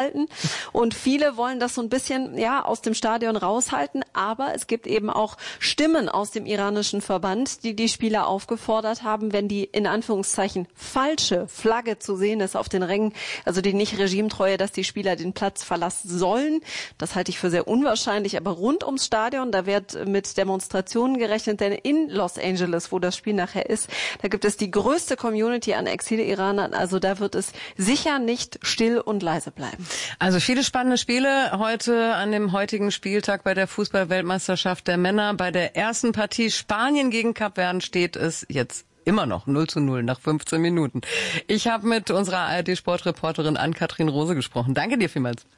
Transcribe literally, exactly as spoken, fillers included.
halten. Und viele wollen das so ein bisschen, ja, aus dem Stadion raushalten. Aber es gibt eben auch Stimmen aus dem iranischen Verband, die die Spieler aufgefordert haben, wenn die in Anführungszeichen falsche Flagge zu sehen ist auf den Rängen, also die nicht regimetreue, dass die Spieler den Platz verlassen sollen. Das halte ich für sehr unwahrscheinlich. Aber rund ums Stadion, da wird mit Demonstrationen gerechnet, denn in Los Angeles, wo das Spiel nachher ist, da gibt es die größte Community an Exil-Iranern. Also da wird es sicher nicht still und leise bleiben. Also viele spannende Spiele heute an dem heutigen Spieltag bei der Fußball-Weltmeisterschaft der Männer. Bei der ersten Partie Spanien gegen Kapverden steht es jetzt immer noch null zu null nach fünfzehn Minuten. Ich habe mit unserer A R D-Sportreporterin Ann-Kathrin Rose gesprochen. Danke dir vielmals.